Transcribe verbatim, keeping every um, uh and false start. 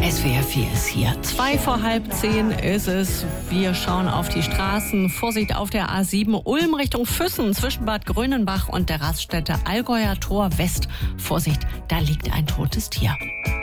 S W R vier ist hier. Zwei vor halb zehn ist es. Wir schauen auf die Straßen. Vorsicht auf der A sieben Ulm Richtung Füssen zwischen Bad Grönenbach und der Raststätte Allgäuer Tor West. Vorsicht, da liegt ein totes Tier.